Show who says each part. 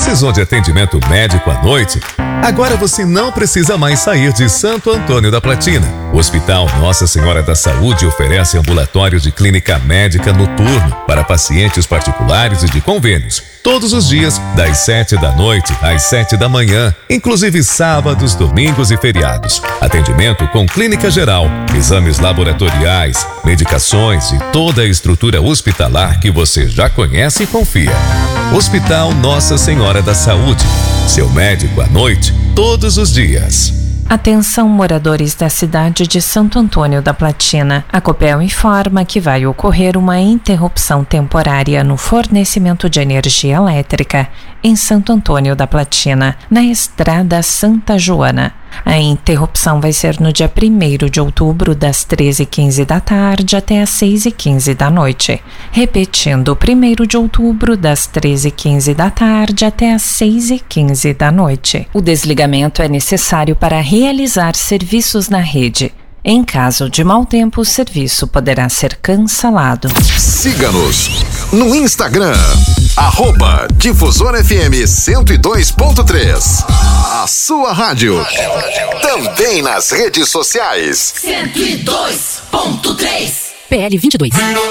Speaker 1: Precisou de atendimento médico à noite? Agora você não precisa mais sair de Santo Antônio da Platina. O Hospital Nossa Senhora da Saúde oferece ambulatório de clínica médica noturno para pacientes particulares e de convênios. Todos os dias, das 7 da noite às 7 da manhã, inclusive sábados, domingos e feriados. Atendimento com clínica geral, exames laboratoriais, medicações e toda a estrutura hospitalar que você já conhece e confia. Hospital Nossa Senhora da Saúde. Seu médico à noite, todos os dias.
Speaker 2: Atenção, moradores da cidade de Santo Antônio da Platina. A Copel informa que vai ocorrer uma interrupção temporária no fornecimento de energia elétrica em Santo Antônio da Platina, na Estrada Santa Joana. A interrupção vai ser no dia 1º de outubro, das 13h15 da tarde até as 6h15 da noite. Repetindo, 1º de outubro, das 13h15 da tarde até as 6h15 da noite. O desligamento é necessário para realizar serviços na rede. Em caso de mau tempo, o serviço poderá ser cancelado.
Speaker 3: Siga-nos no Instagram, @DifusorFM 102.3. A sua rádio. Também nas redes sociais.
Speaker 4: 102.3.
Speaker 5: PL 22.